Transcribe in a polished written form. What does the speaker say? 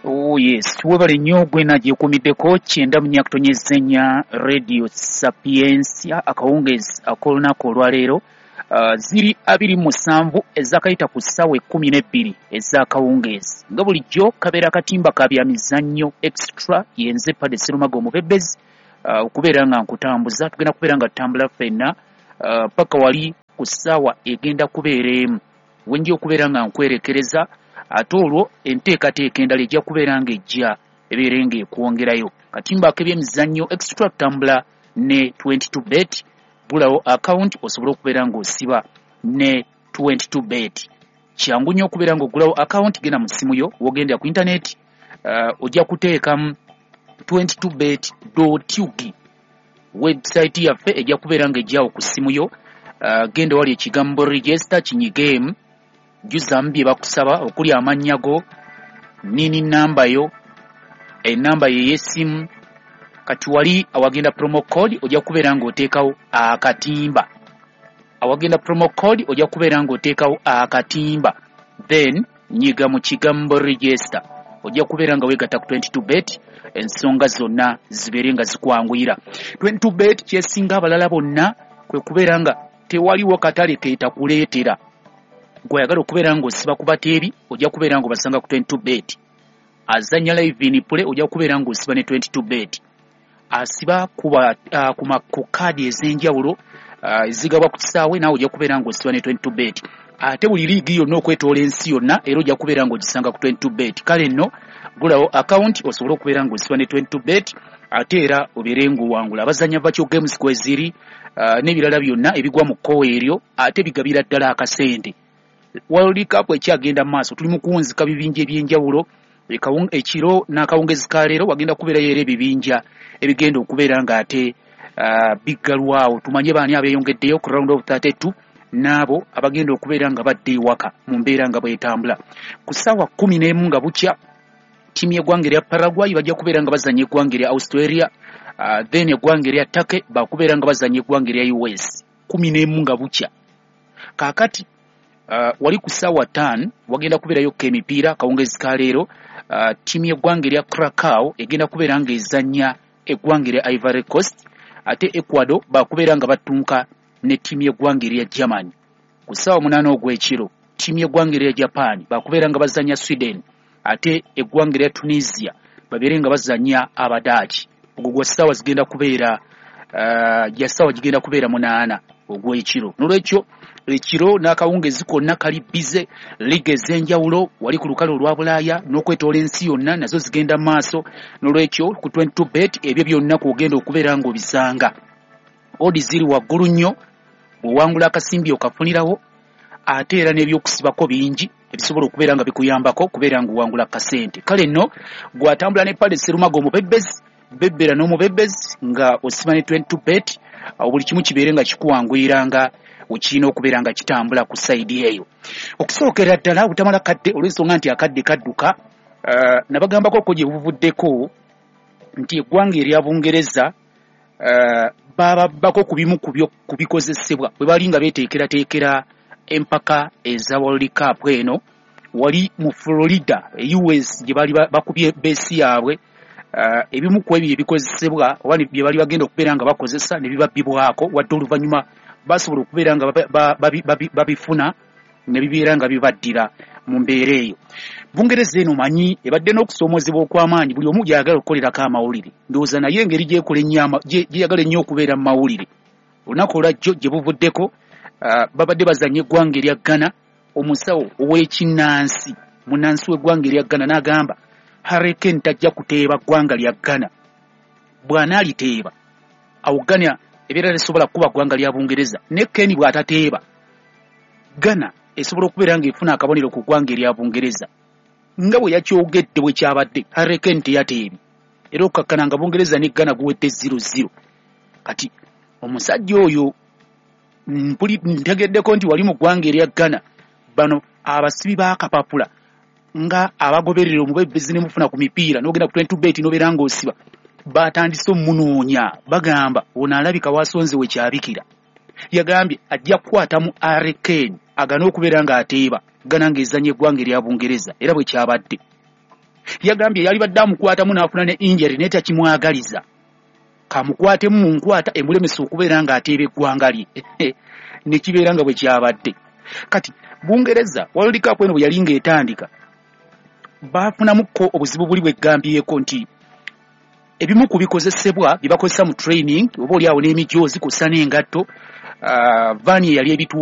Oh yes, tuwebale nnyo gwe nagyekumiddeko kyenda mu nyakutonyezenya Radio Sapiensia akawungezi ak'olunaku olwaleero ziri 27 ezakayita ku ssaawa 12 ez'akawungezi nga bulijjo kabeera katimba ka byamizannyo extra yenze Padde Sserumaga Omubebezi okubeera nga nkutambuza tugenda kubeera nga tutambula ffenna paka wali ku ssaawa egenda kubeera emu wenji okubeera nga nkwerekereza ate olwo enteekateeka endala ejja kubeera nga ejja ebeere nga ekwongerayo katimba ak'ebyemizannyo extra tutambula ne 22bet gulawo account osobola okubeera nga osiba ne 22bet kyangu nnyo okubeera nga ogulawo account genda mu ssimu yo wogenda ku internet ojja kuteekamu 22bet.ug website yaffe ejja kubeera nga ejjaawo ku ssimu yo genda wali ekigambo register kinyigemu juzambi bye bakusaba okuli amannya go nini namba yo enamba ye yesimu kati wali awagenda promo code ojja kubeera nga oteekawo akatimba awagenda promo code ojja kubeera nga oteekawo akatimba then nyiga mu kigambo register ojja kubeera nga weegatta ku 22bet ensonga zonna zibeere nga zikwanguyira 22bet kyesinga abalala bonna kwe kubeera nga tewaliwo katale keetakuleetera gwayagala okubeera nga osiba ku bateebi ojja kubeera nga obasanga ku 22bet azanya live in play ojja kubeera nga osiba ne 22bet asiba ku kaadi ez'enjawulo ezigabwa ku kisaawe naawe ojja kubeera nga osiba ne 22bet ate buli liigi yonna okwetoola ensi yonna era ojja kubeera nga ogisanga ku 22bet kale nno gulawo account osobola okubeera nga osiba ne 22bet ate era obeere ng'owangula abazanya virtual games kweziri n'ebirala byonna ebigwa mu kkowe eryo ate bigabira ddala akasente World Cup ekyagenda mu maaso tuli mu kuwunzika bibinja ebyenjawulo ekiro n'akawungezi ka leero wagenda kubeerayo era ebibinja ebigenda okubeera nga ate biggalwawo tumanye baani abeeyongeddeyo ku round of 32 n'abo abagenda okubeera nga badde ewaka mu mbeera nga bwetambula ku ssaawa 11 nga bukya ttiimu y'eggwanga erya Paraguay bajja kubeera nga bazanya eggwanga erya Australia then eggwanga erya Turkey bakubeera nga bazanya eggwanga erya US 11 nga bukya kaakati wali ku ssaawa 5 wagenda kubeerayo k'emipiira kawungezi ka leero ttiimu y'eggwanga erya Krakow egenda kubeera nga ezannya eggwanga erya Ivory Coast ate Ecuador bakubeera nga batunka ne ttiimu y'eggwanga erya Germany ku ssaawa 8 ogw'ekiro ttiimu y'eggwanga erya Japan bakubeera nga bazannya Sweden ate eggwanga erya Tunisia babeere nga bazannya Abadaachi ogwo gwa ssaawa zigenda kubeera ja ssaawa gigenda kubeera 8 ogw'ekiro n'olwekyo ekiro n'akawungezi konna kali bize liga ez'enjawulo wali ku lukalu olwa Bulaaya n'okwetoola ensi yonna nazo zigenda mu maaso n'olwekyo ku 22bet ebyo byonna kwogenda okubeera ng'obisanga odi ziri waggulu nnyo bw'owangula akasimbi okafunirawo ate era n'ebyokusibako bingi ebisobola okubeera nga bikuyambako kubeera ng'owangula kasente kale nno gwatambula ne Padde Sserumaga Omubebezi bebbera n'omubebezi nga osiba ne 22bet buli kimu kibeere nga kikuwanguyiranga ukirina okubeera nga kitambula ku sayidi eyo okusookera ddala butamala kadde olw'ensonga nti akadde kadduka nabagambako ko gye buvuddeko nti eggwanga erya Bungereza bababbako ku bimu ku bikozesebwa bwe bali nga beeteekerateekera empaka eza World Cup eno wali mu Florida US gye bali bakubye beesi yaabwe ebimu ku ebyo ebikozesebwa oba bye bali bagenda okubeera nga bakozesa ne bibabbibwako wadde oluvannyuma basobola okubeera nga babifuna ne bibeera nga bibaddira mu mbeera eyo Bungereza eno manyi ebadde n'okusoomoozebwa okw'amaanyi buli omu gy'ayagala okukolerako amawulire ndowooza naye engeri gyeyagala ennyo okubeera mu mawulire olunaku olwajjo gye buvuddeko babadde bazanya eggwanga erya Ghana omusawo ow'ekinnansi munnansi w'eggwanga erya Ghana n'agamba Harry Kane tajja kuteeba ggwanga lya Ghana bw'anaaliteeba awo Ghana ebeera lisobola kuba ggwanga lya Bungereza ne Kane bw'atateeba Ghana esobola okubeera ng'efuna akabonero ku ggwanga erya Bungereza nga bwe yakyogedde bwe kyabadde Harry Kane teyateebi era okukakkana nga Bungereza ne Ghana guwedde 0-0 kati omusajja oyo ntegeddeko nti wali mu ggwanga erya Ghana bano abasibi b'akapapula nga abagoberera omubebezi ne mufuna ku mipiira n'ogenda ku 22bet n'obeera ng'osiba batandise omunoonya bagamba ono alabika wasonze we kyabikira yagambye ajja kukwatamu Harry Kane agana okubeera ng'ateeba Ghana ng'ezanya eggwanga erya Bungereza era bwe kyabadde yagambye yali badde amukwatamu n'afuna ne injury naye takimwagaliza kamukwatemu mu nkwata emulemesa okubeera ng'ateeba eggwanga lye ne kibeera nga bwe kyabadde. Kati Bungereza World Cup eno bwe yali ng'etandika baafunamukko obuzibu buli bweggambyeko nti ebimu ku bikozesebwa bye bakozesa mu training oba oli awo n'emijoozi kussa n'engatto vaani eyali